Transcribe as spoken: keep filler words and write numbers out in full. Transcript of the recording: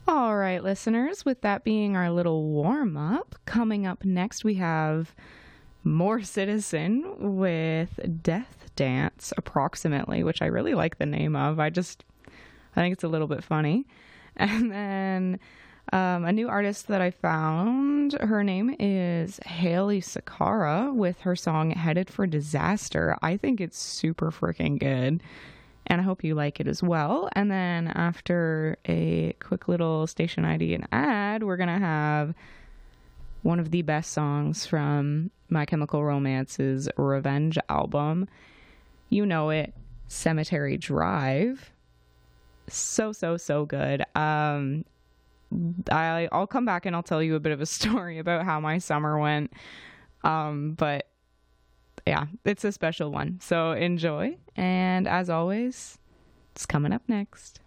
All right, listeners, with that being our little warm up, coming up next we have More Citizen with Death Dance, approximately, which I really like the name of. I just, I think it's a little bit funny. And then um, a new artist that I found, her name is Haley Sakara with her song Headed for Disaster. I think it's super freaking good, and I hope you like it as well. And then after a quick little station I D and ad, we're going to have one of the best songs from My Chemical Romance's Revenge album. You know it, Cemetery Drive. So, so, so good. Um, I, I'll come back and I'll tell you a bit of a story about how my summer went. Um, but yeah, it's a special one. So enjoy. And as always, it's coming up next.